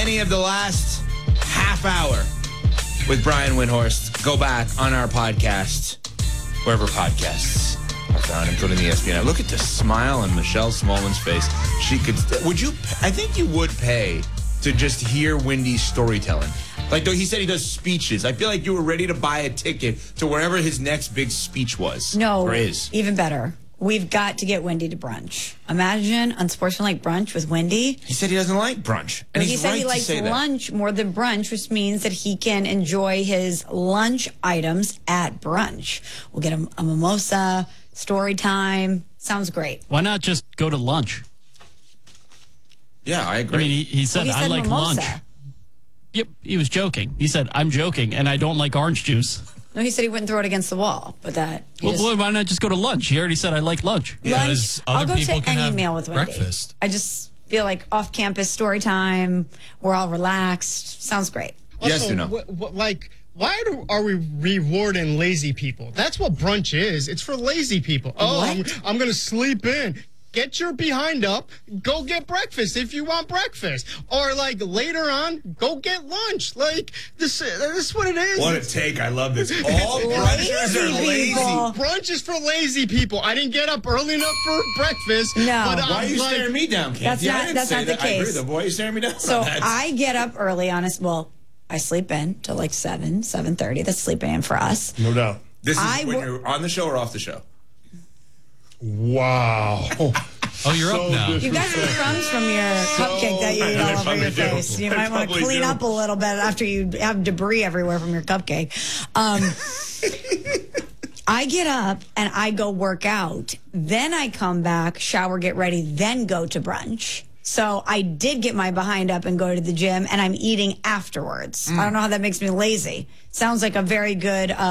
any of the last half hour with Brian Windhorst, go back on our podcast, wherever podcasts are found, including the ESPN app. Look at the smile on Michelle Smallman's face. She could. I think you would pay to just hear Wendy's storytelling. Like, though he said he does speeches. I feel like you were ready to buy a ticket to wherever his next big speech was. No, or is. Even better. We've got to get Wendy to brunch. Imagine unsportsmanlike brunch with Wendy. He said he doesn't like brunch. And he said he likes lunch more than brunch, which means that he can enjoy his lunch items at brunch. We'll get him a mimosa, story time. Sounds great. Why not just go to lunch? Yeah, I agree. I mean, he said, I like mimosa. lunch. Yep, he was joking. He said, I'm joking, and I don't like orange juice. No, he said he wouldn't throw it against the wall, but that... Well, why not just go to lunch? He already said, I like lunch. Lunch, I'll go to any meal with Wendy. Breakfast. I just feel like off-campus story time, we're all relaxed. Sounds great. Also, yes or no? Why are we rewarding lazy people? That's what brunch is. It's for lazy people. I'm going to sleep in. Get your behind up, go get breakfast if you want breakfast. Or, later on, go get lunch. This is what it is. What a take. I love this. All brunches are lazy. Brunch is for lazy people. I didn't get up early enough for breakfast. No. But why are you staring me down, Kathy? That's not the case. I agree, though. Why are you staring me down? So I get up early, I sleep in till 7:30. That's sleeping in for us. No doubt. This is when you're on the show or off the show? Wow. Oh, you're up now. You got some crumbs from your cupcake that you ate all over your face. You might want to clean up a little bit after you have debris everywhere from your cupcake. I get up and I go work out. Then I come back, shower, get ready, then go to brunch. So I did get my behind up and go to the gym, and I'm eating afterwards. I don't know how that makes me lazy. Sounds like a very good